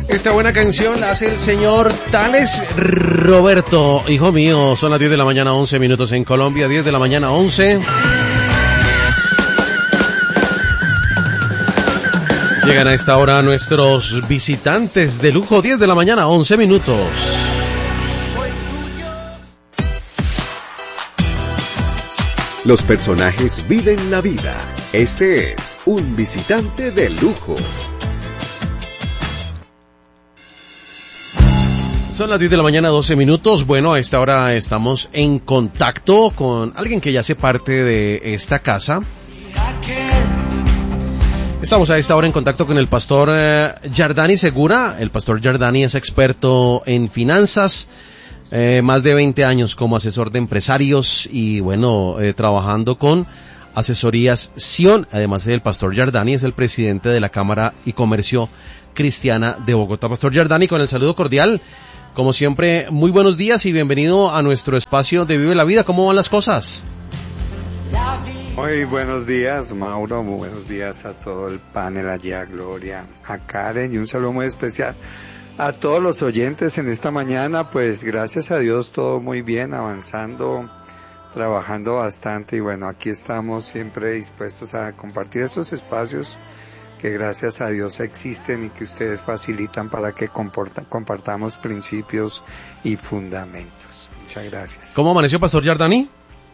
Esta buena canción la hace el señor Tales Roberto. Hijo mío, son las 10 de la mañana, 11 minutos en Colombia, 10 de la mañana, 11. Llegan a esta hora nuestros visitantes de lujo, 10 de la mañana, 11 minutos. Los personajes viven la vida. Este es un visitante de lujo. Son las 10 de la mañana, 12 minutos. Bueno, a esta hora estamos en contacto con alguien que ya hace parte de esta casa. Estamos a esta hora en contacto con el pastor Yardani Segura. El pastor Yardani es experto en finanzas, más de 20 años como asesor de empresarios y bueno, trabajando con asesorías Sion. Además el pastor Yardani es el presidente de la Cámara y Comercio Cristiana de Bogotá. Pastor Yardani, con el saludo cordial. Como siempre, muy buenos días y bienvenido a nuestro espacio de Vive la Vida. ¿Cómo van las cosas? Muy buenos días, Mauro. Muy buenos días a todo el panel allí, a Gloria, a Karen, y un saludo muy especial a todos los oyentes en esta mañana. Pues gracias a Dios todo muy bien, avanzando, trabajando bastante, y bueno, aquí estamos siempre dispuestos a compartir estos espacios que gracias a Dios existen y que ustedes facilitan para que compartamos principios y fundamentos. Muchas gracias. ¿Cómo amaneció, pastor Yardani?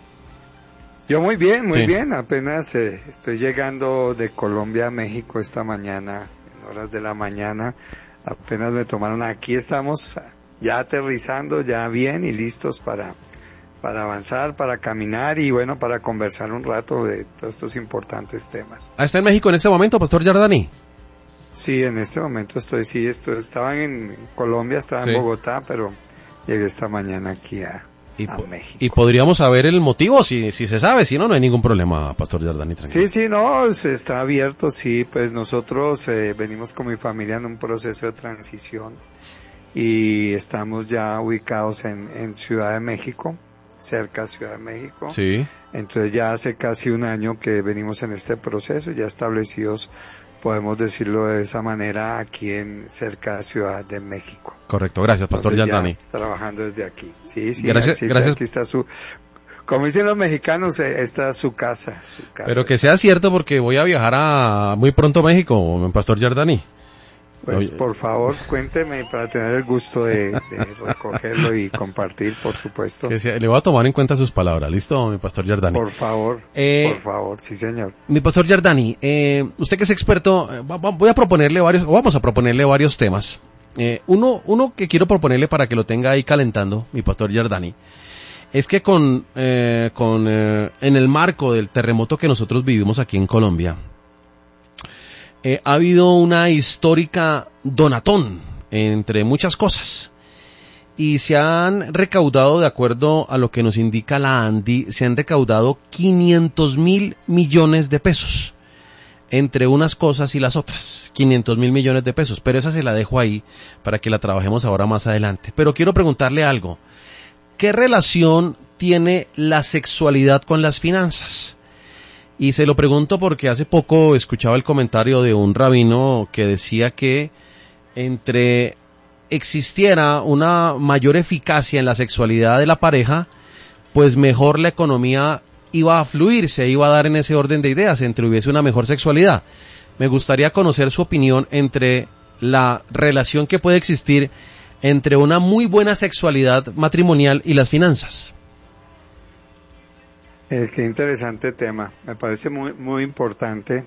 Yo muy bien, apenas estoy llegando de Colombia a México esta mañana, en horas de la mañana, apenas me tomaron, aquí estamos ya aterrizando, ya bien y listos para avanzar, para caminar y bueno, para conversar un rato de todos estos importantes temas. ¿Está en México en este momento, pastor Yardani? Sí, en este momento estaba en Colombia, estaba en Bogotá, pero llegué esta mañana aquí a México. ¿Y podríamos saber el motivo? Si se sabe, si no, no hay ningún problema, pastor Yardani, tranquilo. Sí, no, está abierto, sí, pues nosotros venimos con mi familia en un proceso de transición y estamos ya ubicados en Ciudad de México, cerca de Ciudad de México. Sí. Entonces ya hace casi un año que venimos en este proceso, ya establecidos, podemos decirlo de esa manera, aquí cerca de Ciudad de México. Correcto, gracias, pastor Yardani. Trabajando desde aquí. Sí, gracias. Aquí está como dicen los mexicanos, está su casa. Pero que sea cierto, porque voy a viajar muy pronto a México, pastor Yardani. Pues por favor, cuénteme para tener el gusto de recogerlo y compartir, por supuesto. Le voy a tomar en cuenta sus palabras, ¿listo, mi pastor Yardani? Por favor, sí señor. Mi pastor Yardani, usted que es experto, vamos a proponerle varios temas. Uno que quiero proponerle para que lo tenga ahí calentando, mi pastor Yardani, es que en el marco del terremoto que nosotros vivimos aquí en Colombia, ha habido una histórica donatón, entre muchas cosas, y se han recaudado, de acuerdo a lo que nos indica la ANDI, se han recaudado 500.000 millones de pesos, entre unas cosas y las otras, 500.000 millones de pesos, pero esa se la dejo ahí para que la trabajemos ahora más adelante. Pero quiero preguntarle algo, ¿qué relación tiene la sexualidad con las finanzas? Y se lo pregunto porque hace poco escuchaba el comentario de un rabino que decía que entre existiera una mayor eficacia en la sexualidad de la pareja, pues mejor la economía iba a fluir, se iba a dar en ese orden de ideas, entre hubiese una mejor sexualidad. Me gustaría conocer su opinión entre la relación que puede existir entre una muy buena sexualidad matrimonial y las finanzas. Qué interesante tema, me parece muy, muy importante.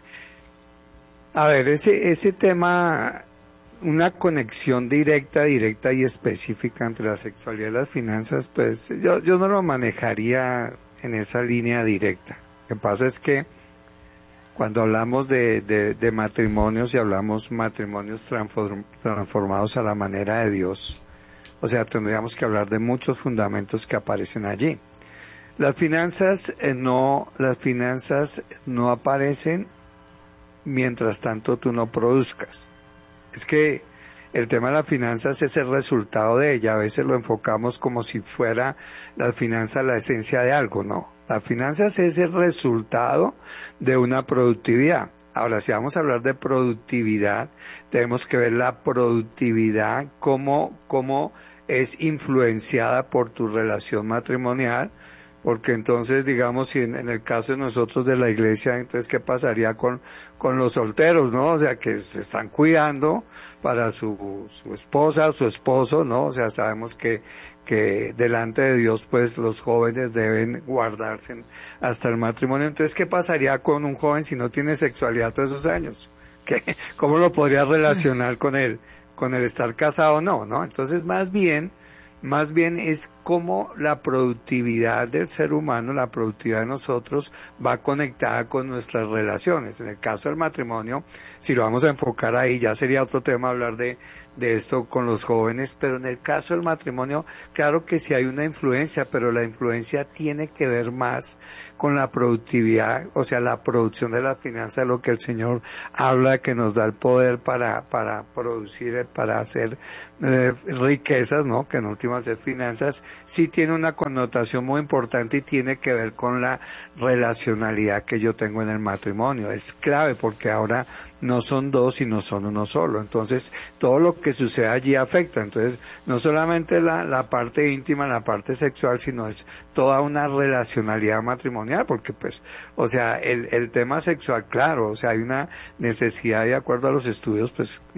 A ver, ese tema, una conexión directa y específica entre la sexualidad y las finanzas, pues yo no lo manejaría en esa línea directa. Lo que pasa es que cuando hablamos de matrimonios y hablamos matrimonios transformados a la manera de Dios, o sea, tendríamos que hablar de muchos fundamentos que aparecen allí. Las finanzas no aparecen mientras tanto tú no produzcas. Es que el tema de las finanzas es el resultado de ella. A veces lo enfocamos como si fuera las finanzas la esencia de algo. No, las finanzas es el resultado de una productividad. Ahora, si vamos a hablar de productividad, tenemos que ver la productividad, cómo es influenciada por tu relación matrimonial, porque entonces, digamos, si en el caso de nosotros de la iglesia, entonces, ¿qué pasaría con los solteros, no? O sea, que se están cuidando para su esposa, su esposo, ¿no? O sea, sabemos que delante de Dios, pues, los jóvenes deben guardarse hasta el matrimonio. Entonces, ¿qué pasaría con un joven si no tiene sexualidad todos esos años? ¿Cómo lo podría relacionar con el estar casado? No, ¿no? Entonces, más bien es cómo la productividad del ser humano, la productividad de nosotros va conectada con nuestras relaciones. En el caso del matrimonio, si lo vamos a enfocar ahí, ya sería otro tema hablar de esto con los jóvenes, pero en el caso del matrimonio, claro que sí hay una influencia, pero la influencia tiene que ver más con la productividad, o sea, la producción de las finanzas, lo que el Señor habla, que nos da el poder para producir, para hacer riquezas, ¿no? Que en últimas de finanzas, sí tiene una connotación muy importante y tiene que ver con la relacionalidad que yo tengo en el matrimonio. Es clave porque ahora no son dos, sino son uno solo. Entonces, todo lo que sucede allí afecta. Entonces, no solamente la parte íntima, la parte sexual, sino es toda una relacionalidad matrimonial, porque pues, o sea, el tema sexual, claro, o sea, hay una necesidad de acuerdo a los estudios, pues, y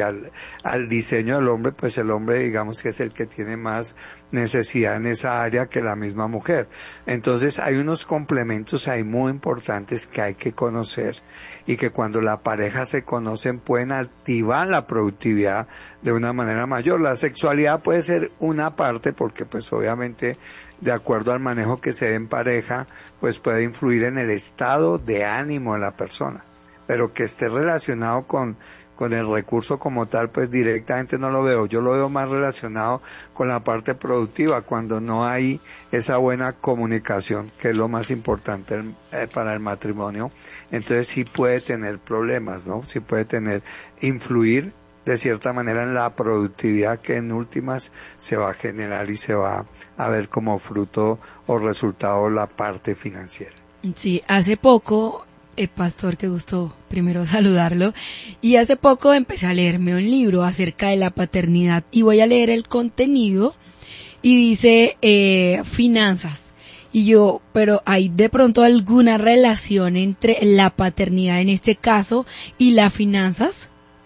al diseño del hombre, pues el hombre, digamos que es el que tiene más necesidad en esa área que la misma mujer. Entonces, hay unos complementos ahí muy importantes que hay que conocer y que cuando la pareja se conocen pueden activar la productividad de una manera mayor. La sexualidad puede ser una parte porque pues obviamente de acuerdo al manejo que se dé en pareja pues puede influir en el estado de ánimo de la persona, pero que esté relacionado con el recurso como tal, pues directamente no lo veo. Yo lo veo más relacionado con la parte productiva, cuando no hay esa buena comunicación, que es lo más importante para el matrimonio. Entonces sí puede tener problemas, ¿no? Sí puede influir de cierta manera en la productividad que en últimas se va a generar y se va a ver como fruto o resultado la parte financiera. Sí, hace poco... pastor, qué gusto primero saludarlo, y hace poco empecé a leerme un libro acerca de la paternidad y voy a leer el contenido y dice finanzas, y yo, pero ¿hay de pronto alguna relación entre la paternidad en este caso y las finanzas?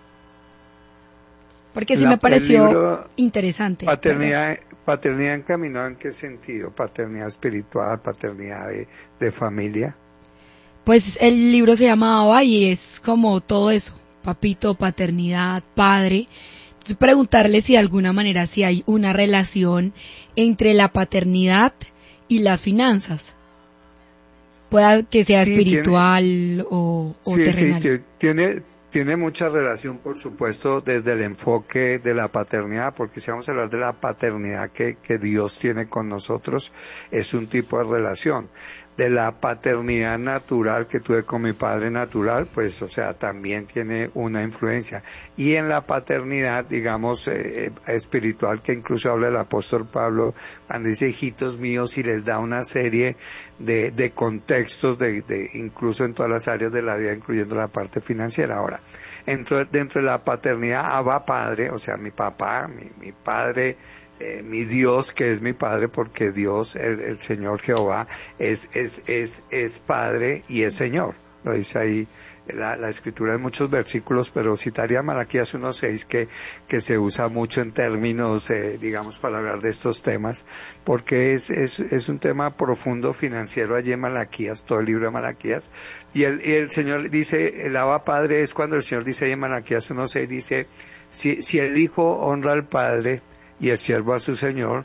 Porque sí me pareció interesante. Paternidad encaminada, ¿en qué sentido? Paternidad espiritual, paternidad de familia. Pues el libro se llama Abba y es como todo eso, papito, paternidad, padre. Entonces preguntarle si de alguna manera si hay una relación entre la paternidad y las finanzas. Pueda que sea sí, espiritual o terrenal. Sí, tiene mucha relación, por supuesto, desde el enfoque de la paternidad, porque si vamos a hablar de la paternidad que Dios tiene con nosotros, es un tipo de relación. De la paternidad natural que tuve con mi padre natural, pues, o sea, también tiene una influencia. Y en la paternidad, digamos, espiritual, que incluso habla el apóstol Pablo, cuando dice hijitos míos, y les da una serie de contextos, incluso en todas las áreas de la vida, incluyendo la parte financiera. Ahora, dentro de la paternidad, Abba Padre, o sea, mi papá, mi padre, mi Dios, que es mi Padre, porque Dios, el Señor Jehová, es Padre y es Señor. Lo dice ahí la Escritura en muchos versículos, pero citaría Malaquías 1:6 que se usa mucho en términos, digamos, para hablar de estos temas, porque es un tema profundo financiero allí en Malaquías, todo el libro de Malaquías, y el Señor dice, el Abba Padre es cuando el Señor dice ahí en Malaquías 1:6, dice, si el Hijo honra al Padre, y el siervo a su Señor,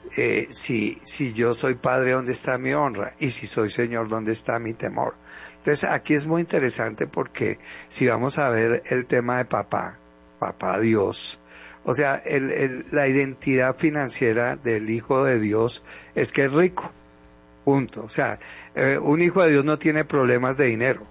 si yo soy padre, ¿dónde está mi honra? Y si soy Señor, ¿dónde está mi temor? Entonces, aquí es muy interesante porque si vamos a ver el tema de papá Dios, o sea, la identidad financiera del Hijo de Dios es que es rico, punto. O sea, un hijo de Dios no tiene problemas de dinero,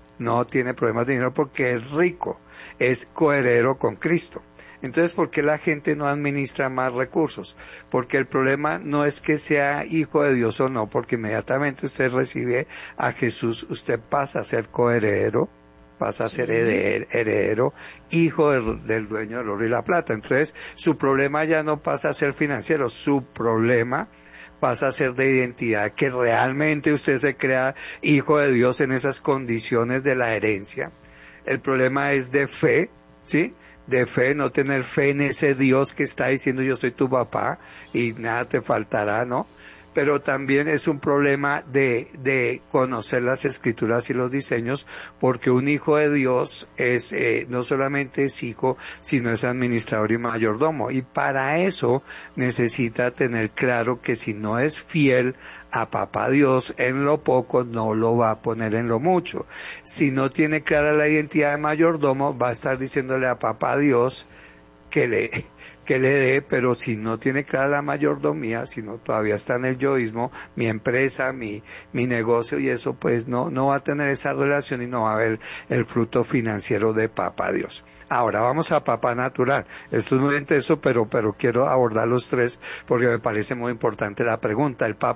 porque es rico, es coheredero con Cristo. Entonces, ¿por qué la gente no administra más recursos? Porque el problema no es que sea hijo de Dios o no, porque inmediatamente usted recibe a Jesús, usted pasa a ser coheredero pasa a ser heredero, hijo del dueño del oro y la plata. Entonces, su problema ya no pasa a ser financiero, su problema pasa a ser de identidad, que realmente usted se crea hijo de Dios en esas condiciones de la herencia. El problema es de fe, ¿sí? De fe, no tener fe en ese Dios que está diciendo yo soy tu papá y nada te faltará, ¿no? Pero también es un problema de conocer las escrituras y los diseños, porque un hijo de Dios es no solamente es hijo, sino es administrador y mayordomo. Y para eso necesita tener claro que si no es fiel a papá Dios en lo poco, no lo va a poner en lo mucho. Si no tiene clara la identidad de mayordomo, va a estar diciéndole a papá Dios que le dé, pero si no tiene clara la mayordomía, si no todavía está en el yoísmo, mi empresa, mi negocio y eso, pues no va a tener esa relación y no va a haber el fruto financiero de papá Dios. Ahora vamos a papá natural. Esto es muy intenso, pero quiero abordar los tres porque me parece muy importante la pregunta. El papá